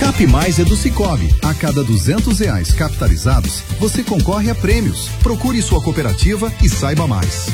Cap Mais é do Sicoob. A cada R$200 capitalizados, você concorre a prêmios. Procure sua cooperativa e saiba mais.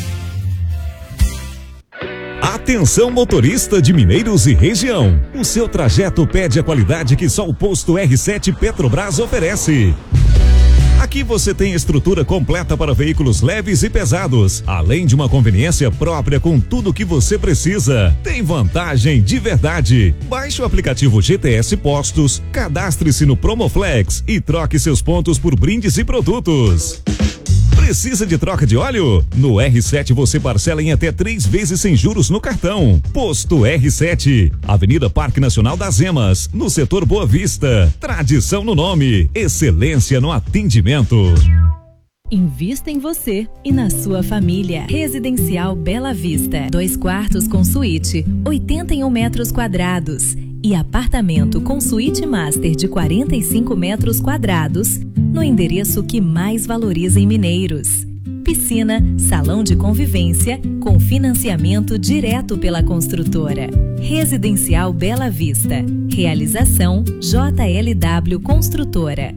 Atenção, motorista de Mineiros e região. O seu trajeto pede a qualidade que só o posto R7 Petrobras oferece. Aqui você tem estrutura completa para veículos leves e pesados, além de uma conveniência própria com tudo o que você precisa. Tem vantagem de verdade. Baixe o aplicativo GTS Postos, cadastre-se no Promoflex e troque seus pontos por brindes e produtos. Precisa de troca de óleo? No R7 você parcela em até 3 vezes sem juros no cartão. Posto R7, Avenida Parque Nacional das Emas, no setor Boa Vista. Tradição no nome, excelência no atendimento. Invista em você e na sua família. Residencial Bela Vista, 2 quartos com suíte, 81 metros quadrados. E apartamento com suíte master de 45 metros quadrados, no endereço que mais valoriza em Mineiros. Piscina, salão de convivência, com financiamento direto pela construtora. Residencial Bela Vista. Realização JLW Construtora.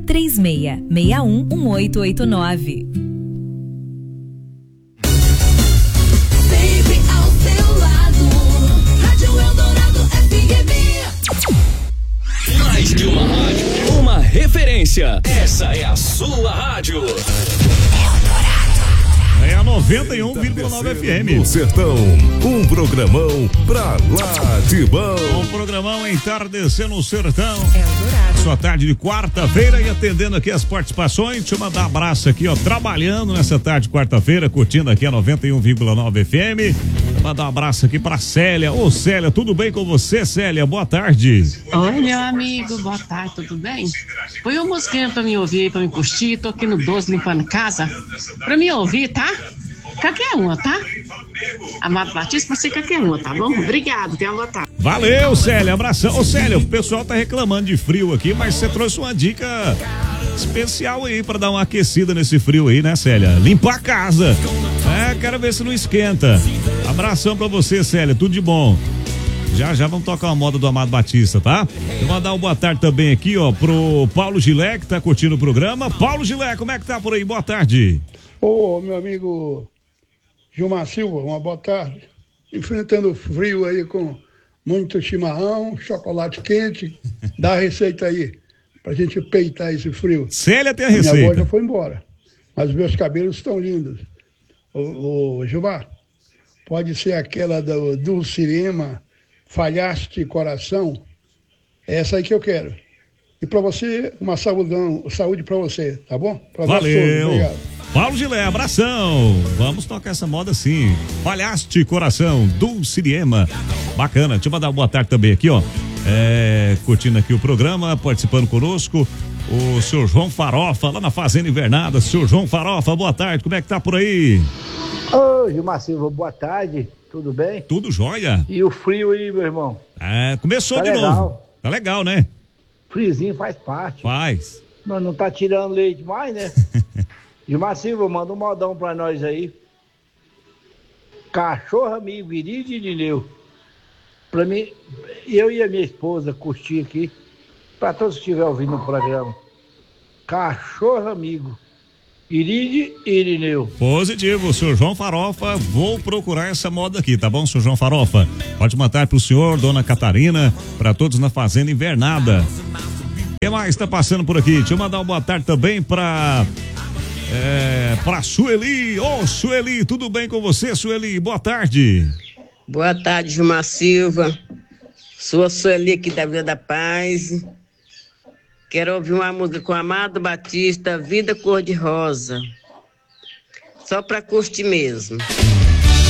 36611889. Sempre ao seu lado. Rádio Eldorado FM. Mais que uma rádio, uma referência. Essa é a sua rádio. É a 91,9 FM. No sertão, um programão pra lá de bom. Um programão entardecer no sertão. Sua tarde de quarta-feira e atendendo aqui as participações. Deixa eu mandar um abraço aqui, ó, trabalhando nessa tarde de quarta-feira, curtindo aqui a 91,9 FM. Vou mandar um abraço aqui pra Célia. Ô Célia, tudo bem com você, Célia? Boa tarde. Oi, meu amigo, boa tarde, tudo bem? Põe uma musiquinha pra me ouvir, pra me curtir. Tô aqui no 12 limpando casa. Pra me ouvir, tá? Qualquer uma, tá? Amado Batista, você qualquer uma, tá bom? Obrigado, tenha uma boa tarde. Valeu, Célia, abração. Ô Célia, o pessoal tá reclamando de frio aqui, mas você trouxe uma dica especial aí pra dar uma aquecida nesse frio aí, né, Célia? Limpar a casa. Quero ver se não esquenta. Abração pra você, Célia, tudo de bom. Já vamos tocar uma moda do Amado Batista, tá? Vou mandar uma boa tarde também aqui, ó, pro Paulo Gilé, que tá curtindo o programa. Paulo Gilé, como é que tá por aí? Boa tarde. Ô, meu amigo Gilmar Silva, uma boa tarde. Enfrentando o frio aí com muito chimarrão, chocolate quente. Dá a receita aí, pra gente peitar esse frio. Célia tem a receita. Minha avó já foi embora, mas meus cabelos estão lindos. Ô, Gilmar, pode ser aquela do Dulcirema, Falhaste Coração. É essa aí que eu quero. E pra você, uma saúde pra você, tá bom? Valeu. Obrigado. Paulo Gilé, abração. Vamos tocar essa moda sim. Falhaste Coração, Dulcirema. Bacana. Deixa eu mandar uma boa tarde também aqui, ó. Curtindo aqui o programa, participando conosco, o senhor João Farofa, lá na Fazenda Invernada. Senhor João Farofa, boa tarde. Como é que tá por aí? Ô, Gilmar Silva, boa tarde. Tudo bem? Tudo jóia. E o frio aí, meu irmão? Começou tá de legal. novo. Tá legal, né? Friozinho faz parte. Faz. Não tá tirando leite mais, né? Gilmar Silva, manda um modão pra nós aí. Cachorro amigo, Iride e Irineu. Pra mim, eu e a minha esposa curtir aqui. Pra todos que estiverem ouvindo o programa. Cachorro amigo, Iride e Irineu. Positivo, senhor João Farofa, vou procurar essa moda aqui, tá bom, senhor João Farofa? Pode mandar pro senhor, dona Catarina, pra todos na Fazenda Invernada. O que mais tá passando por aqui? Deixa eu mandar uma boa tarde também pra Sueli. Ô, Sueli, tudo bem com você, Sueli? Boa tarde. Boa tarde, Gilmar Silva. Sou a Sueli aqui da Vila da Paz. Quero ouvir uma música com Amado Batista, Vida Cor-de-Rosa. Só pra curtir mesmo.